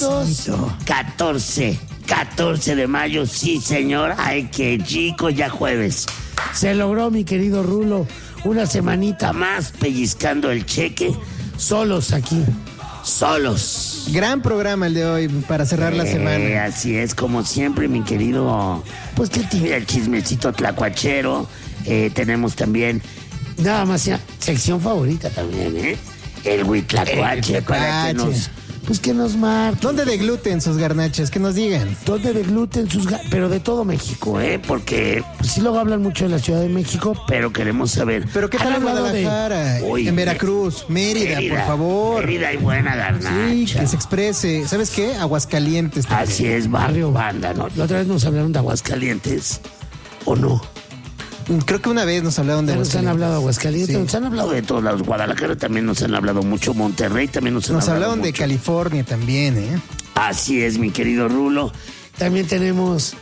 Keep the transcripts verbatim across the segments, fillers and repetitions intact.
Santo. catorce, catorce de mayo, sí señor. Ay, qué chico, ya jueves. Se logró, mi querido Rulo, una semanita más pellizcando el cheque, solos aquí, solos. Gran programa el de hoy para cerrar eh, la semana. Así es, como siempre, mi querido, pues que tiene el chismecito tlacuachero. Eh, tenemos también, nada más, ya, sección favorita también, ¿eh? El huitlacuache, para que nos... Pues que nos marquen. ¿Dónde degluten sus garnachas? Que nos digan. ¿Dónde degluten sus garnachas? Pero de todo México, ¿eh? Porque pues, sí luego hablan mucho de la Ciudad de México, pero queremos saber. ¿Pero qué tal en Guadalajara? De... Uy, en Veracruz, Mérida, Mérida, por favor. Mérida y buena garnacha. Sí, que se exprese. ¿Sabes qué? Aguascalientes también. Así es, barrio banda, ¿no? La otra vez nos hablaron de Aguascalientes, ¿o no? Creo que una vez nos hablaron de Aguascalientes. Nos han hablado de Aguascalientes, sí. Nos han hablado de todos lados. Guadalajara también nos han hablado mucho. Monterrey también nos han nos hablado hablaron mucho. de California también, ¿eh? Así es, mi querido Rulo. También tenemos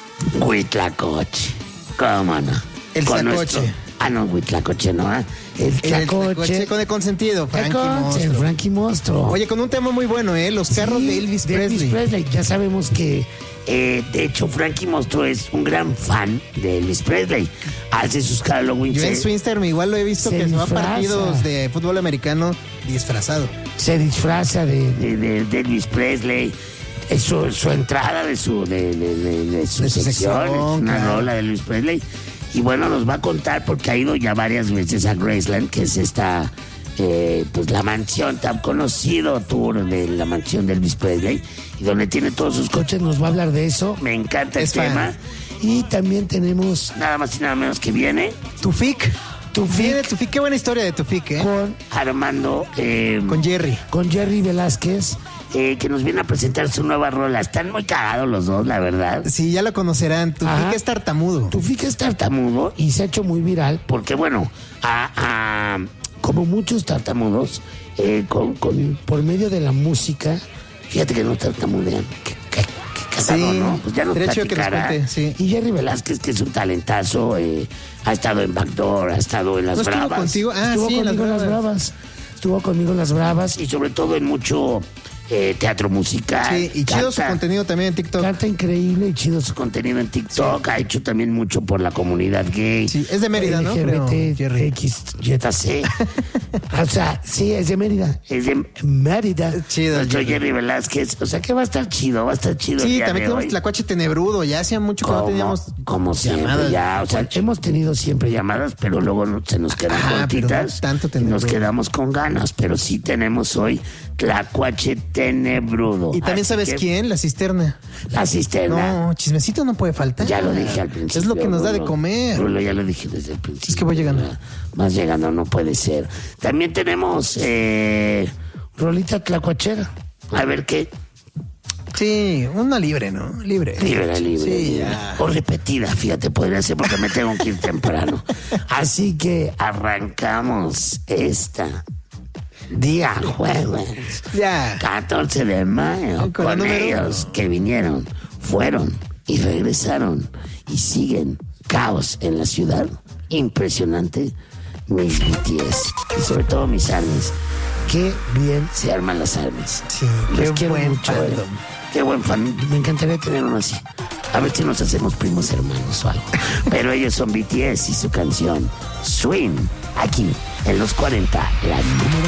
Huitlacoche. ¿Cómo no? El con Tlacoche. Nuestro... Ah, no, Huitlacoche, ¿no? ¿eh? El Tlacoche. Con el consentido, Frankie Monstruo. El Frankie Monstruo. Oye, con un tema muy bueno, ¿eh? Los carros sí, de Elvis de Presley. Elvis Presley. Ya sabemos que... Eh, de hecho, Frankie Monstruo es un gran fan de Elvis Presley. Hace sus Halloween. Yo en su Instagram igual lo he visto que se va a partidos de fútbol americano disfrazado. Se disfraza de, de, de, de Elvis Presley. Es su, su entrada de su, de, de, de, de su de sección, sección, es una claro. rola de Elvis Presley. Y bueno, nos va a contar porque ha ido ya varias veces a Graceland, que es esta... Eh, pues la mansión tan conocido tour de la mansión de Elvis Presley y donde tiene todos sus coches. Nos va a hablar de eso, me encanta es el fan. tema. Y también tenemos nada más y nada menos que viene Tufik Tufik, viene Tufik, qué buena historia de Tufik, ¿eh? Con Armando eh, con Jerry con Jerry Velázquez, eh, que nos viene a presentar su nueva rola. Están muy cagados los dos, la verdad. Sí, ya lo conocerán. Tufik Ajá. es tartamudo Tufik es tartamudo y se ha hecho muy viral porque bueno, a, a como muchos tartamudos, eh, con, con, por medio de la música, fíjate que no tartamudean, que, que, que casado, sí, ¿no? Pues ya nos platicará. Que sí. Y Jerry Velázquez, que es un talentazo, eh, ha estado en Backdoor, ha estado en Las ¿No Bravas. Estuvo contigo? Ah, estuvo sí, conmigo en Las Bravas. Bravas. Estuvo conmigo en Las Bravas y sobre todo en mucho... Eh, teatro musical. Sí, y chido canta, su contenido también en TikTok. Canta increíble y chido su contenido en TikTok. Sí. Ha hecho también mucho por la comunidad gay. Sí, es de Mérida, ¿no? L G B T, X, Y, C. O sea, sí, es de Mérida. Es de Mérida. Chido. Nuestro Jerry Velázquez. O sea, que va a estar chido, va a estar chido. Sí, el día también de tenemos hoy. Tlacuache Tenebrudo. Ya hacía mucho que no teníamos. Como siempre, llamadas. Ya, o sea, hemos tenido siempre llamadas, pero luego no, se nos quedan ah, cortitas. No tanto y nos quedamos con ganas, pero sí tenemos hoy Tlacuache Tenebrudo. Y también, Así ¿sabes que, quién? La cisterna. La cisterna. No, chismecito no puede faltar. Ya lo dije al principio. Es lo que nos Rulo, da de comer. Rulo, ya lo dije desde el principio. Es que voy llegando. Más llegando no puede ser. También tenemos eh, rolita tlacuachera. A ver qué. Sí, una libre, ¿no? Libre. Libre, libre. Sí, libre. O repetida, fíjate, podría ser porque me tengo que ir temprano. Así que arrancamos esta... Día jueves, ya. catorce de mayo, con, con ellos que vinieron, fueron y regresaron y siguen caos en la ciudad. Impresionante, mis B T S y sobre todo mis armies. Qué bien se arman las armies. Sí, les qué quiero buen mucho. Eh. Qué buen fan. Me encantaría tener uno así. A ver si nos hacemos primos hermanos o algo. Pero ellos son B T S y su canción Swing, aquí en los cuarenta, la número